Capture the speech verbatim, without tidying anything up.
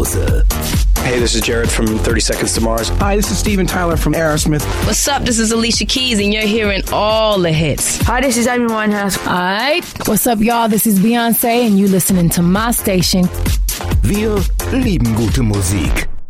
Hause. Hey, this is Jared from thirty Seconds to Mars. Hi, this is Steven Tyler from Aerosmith. What's up? This is Alicia Keys, and you're hearing all the hits. Hi, this is Amy Winehouse. Alright, what's up, y'all? This is Beyonce, and you listening to my station. Wir lieben gute Musik.